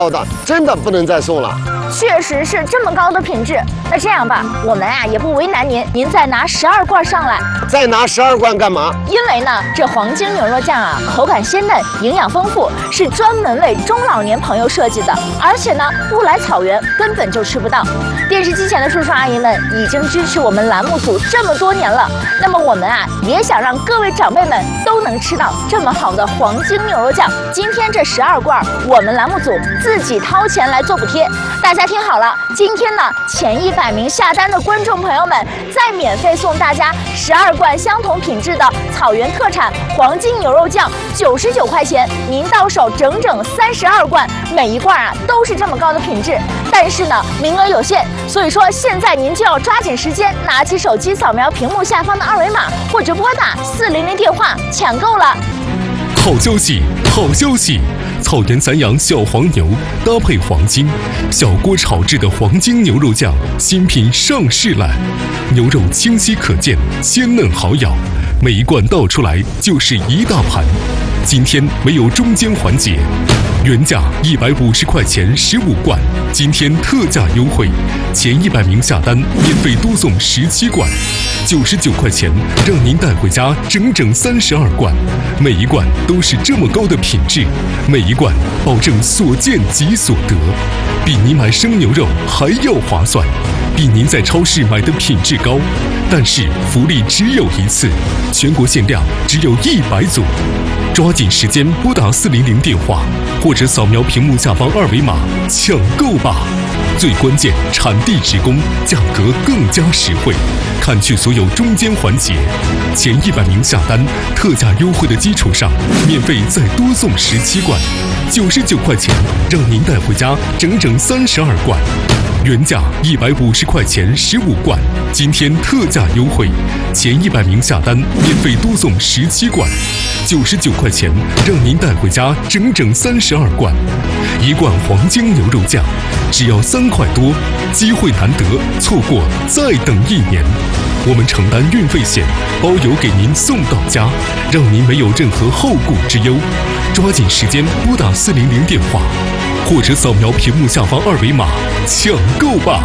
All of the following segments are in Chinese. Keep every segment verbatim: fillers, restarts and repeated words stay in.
的，真的不能再送了。 确实是这么高的品质。那这样吧，我们啊也不为难您，您再拿十二罐上来。 再拿十二罐干嘛？ 因为呢，这黄金牛肉酱啊，口感鲜嫩，营养丰富，是专门为中老年朋友设计的。而且呢，不来草原根本就吃不到。电视机前的叔叔阿姨们已经支持我们栏目组这么多年了，那么我们啊也想让各位长辈们都能吃到这么好的黄金牛肉酱。今天这十二罐，我们栏目组自己掏钱来做补贴。大家听好了，今天呢前一百名下单的观众朋友们，再免费送大家十二罐相同品质的草原特产黄金牛肉酱，九十九块钱，您到手整整三十二罐，每一罐啊都是这么高的品质。但是呢，名额有限，所以说现在您就要抓紧时间，拿起手机扫描屏幕下方的二维码，或者拨打四零零电话抢购了。 好消息，好消息！草原散养小黄牛搭配黄金，小锅炒制的黄金牛肉酱新品上市了。牛肉清晰可见，鲜嫩好咬，每一罐倒出来就是一大盘。今天没有中间环节，原价一百五十块钱十五罐，今天特价优惠，前一百名下单免费多送十七罐，九十九块钱让您带回家整整三十二罐，每一罐都是这么高的品质，每一罐保证所见即所得，比您买生牛肉还要划算，比您在超市买的品质高。但是福利只有一次，全国限量只有一百组，抓紧时间拨打四零零电话，或者扫描屏幕下方二维码抢购吧。最关键，产地直供，价格更加实惠，砍去所有中间环节。前一百名下单，特价优惠的基础上，免费再多送十七罐，九十九块钱让您带回家整整三十二罐。原价一百五十块钱十五罐，今天特价优惠，前一百名下单免费多送十七罐，九十九块钱让您带回家整整三十二罐。一罐黄金牛肉酱只要三块多，机会难得，错过再等一年。我们承担运费险，包邮给您送到家，让您没有任何后顾之忧。抓紧时间拨打四零零电话，或者扫描屏幕下方二维码抢购吧。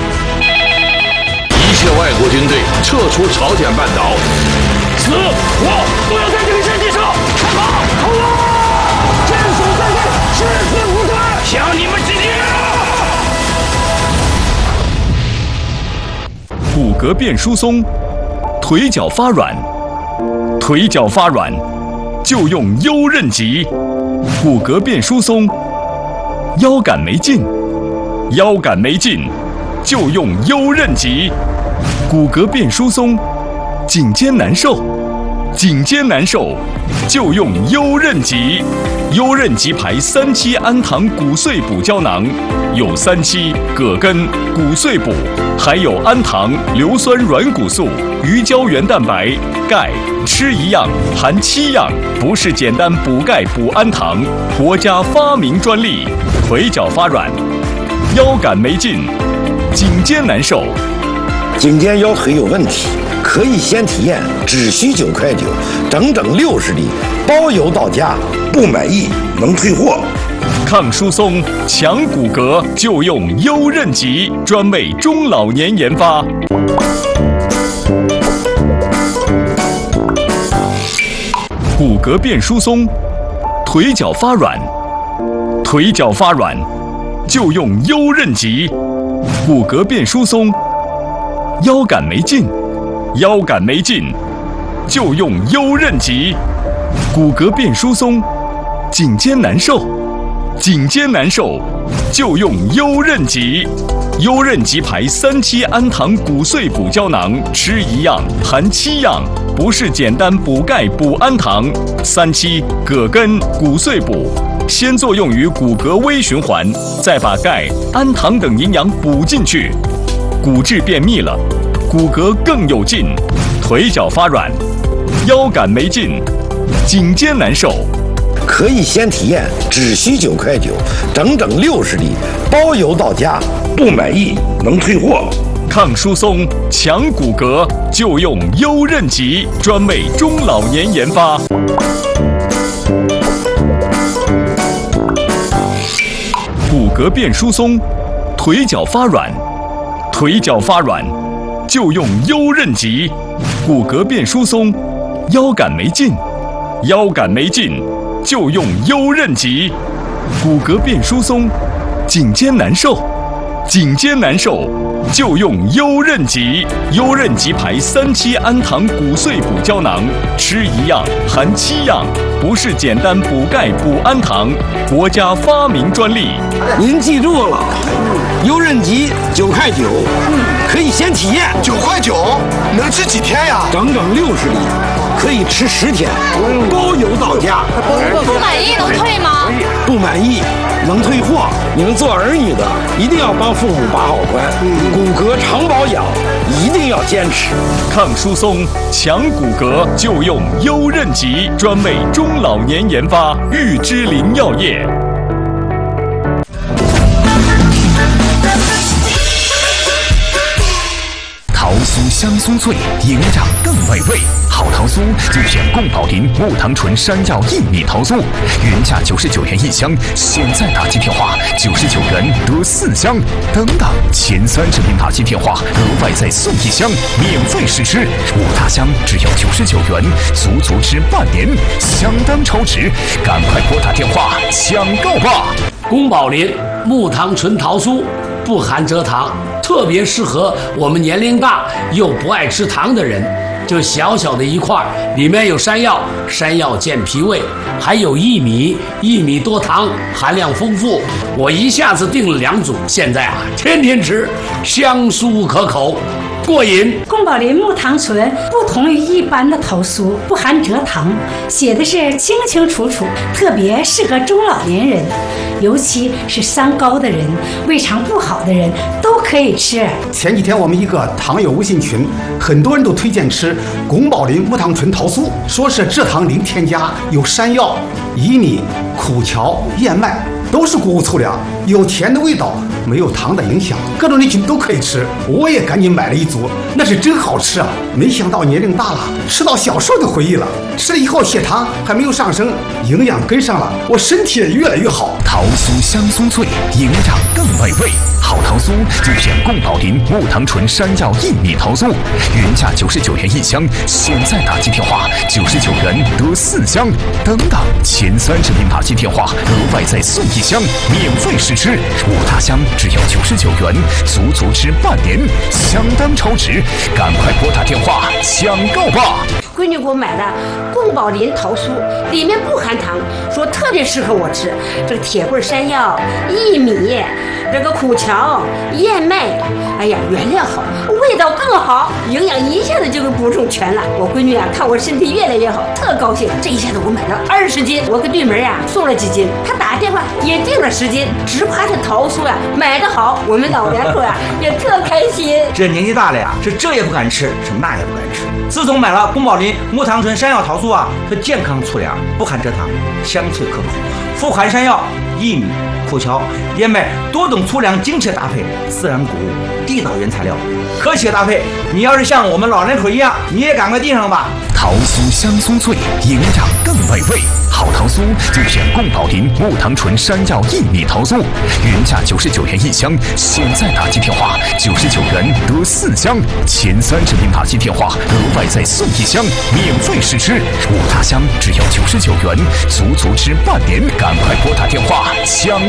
一切外国军队撤出朝鲜半岛，死活都要在这个阵地上开炮！好了，镇守在内，誓死不退，向你们致敬！ 骨骼变疏松，腿脚发软，腿脚发软就用优韧极。骨骼变疏松，腰杆没劲，腰杆没劲就用优韧极。骨骼变疏松，颈肩难受，颈肩难受就用优韧极。优韧极牌三七氨糖骨碎补胶囊，有三七、葛根、骨碎补，还有氨糖、硫酸软骨素、鱼胶原蛋白、钙，吃一样含七样，不是简单补钙补氨糖，国家发明专利。腿脚发软，腰杆没劲，颈肩难受， 颈肩腰腿有问题，可以先体验，只需九块九，整整六十粒，包邮到家，不满意能退货。 抗疏松、强骨骼就用优韧极，专为中老年研发。骨骼变疏松，腿脚发软，腿脚发软就用优韧极。骨骼变疏松，腰杆没劲，腰杆没劲就用优韧极。骨骼变疏松，颈肩难受，颈肩难受就用优韧极。优韧极牌三七氨糖骨碎补胶囊，吃一样含七样，不是简单补钙补氨糖。三七、葛根、骨碎补，先作用于骨骼微循环，再把钙、氨糖等营养补进去，骨质变密了，骨骼更有劲，腿脚发软，腰杆没劲，颈肩难受。 可以先体验，只需九块九，整整六十粒，包邮到家，不满意能退货。 抗疏松、强骨骼就用优韧极，专为中老年研发。 骨骼变疏松，腿脚发软，腿脚发软就用优韧脊。骨骼变疏松，腰杆没劲，腰杆没劲就用优韧脊。骨骼变疏松，颈肩难受，颈肩难受就用优韧脊。优韧脊牌三七氨糖骨碎补胶囊，吃一样含七样，不是简单补钙补氨糖，国家发明专利。 您记住了，优韧脊九块九，可以先体验。 九块九能吃几天呀？ 整整六十粒，可以吃十天，包邮到家。 不满意能退吗？ 不满意能退货。你们做儿女的一定要帮父母把好关，骨骼常保养一定要坚持。 抗疏松、强骨骼就用优韧脊，专为中老年研发，玉芝林药业。 桃酥香酥脆，营养更美味。好桃酥就选贡宝林木糖醇山药薏米桃酥，原价九十九元一箱，现在打进电话九十九元得四箱，等等前三十名打进电话额外再送一箱，免费试吃，五大箱只要九十九元，足足吃半年，相当超值，赶快拨打电话抢购吧！ 宫保林木糖醇桃酥不含蔗糖，特别适合我们年龄大又不爱吃糖的人。就小小的一块，里面有山药，山药健脾胃，还有薏米，薏米多糖，含量丰富。我一下子订了两组，现在啊，天天吃，香酥可口，过瘾。 宫保林木糖醇不同于一般的桃酥，不含蔗糖，写的是清清楚楚，特别适合中老年人，尤其是三高的人、胃肠不好的人都可以吃。 前几天我们一个糖友微信群，很多人都推荐吃宫保林木糖醇桃酥，说是蔗糖零添加，有山药、薏米、苦荞、燕麦，都是谷物粗粮，有甜的味道，没有糖的影响，各种人群都可以吃。我也赶紧买了一组，那是真好吃啊！没想到年龄大了，吃到小时候的回忆了。吃了以后血糖还没有上升，营养跟上了，我身体也越来越好。 桃酥香酥脆，营养更美味。好桃酥就选贡宝林木糖醇山药薏米桃酥，原价九十九元一箱，现在打进电话九十九元得四箱，等等前三十名打进电话额外再送一箱，免费试吃，五大箱只要九十九元，足足吃半年，相当超值，赶快拨打电话抢购吧！ 闺女给我买的贡宝林桃酥，里面不含糖，说特别适合我吃。这个铁棍山药、薏米、这个苦荞、燕麦，哎呀，原料好，味道更好，营养一下子就给补充全了。我闺女啊，看我身体越来越好，特高兴。这一下子我买了二十斤，我给对门呀、啊、送了几斤，她打电话也订了十斤，只怕这桃酥呀、啊、买得好，我们老两口呀、啊、也特开心。 这年纪大了呀，是这也不敢吃，是那也不敢吃。自从买了宫保林木糖醇山药桃酥啊，是健康粗粮，不含蔗糖，香脆可口，富含山药、薏米、苦荞、燕麦多种粗粮精确搭配，自然谷物，地道原材料，科学搭配。你要是像我们老人口一样，你也赶快订上吧。 桃酥香酥脆，营养更美味。好桃酥就选贡宝林木糖醇山药薏米桃酥，原价九十九元一箱，现在打进电话九十九元得四箱，前三十名打进电话额外再送一箱，免费试吃，五大箱只要九十九元，足足吃半年，赶快拨打电话抢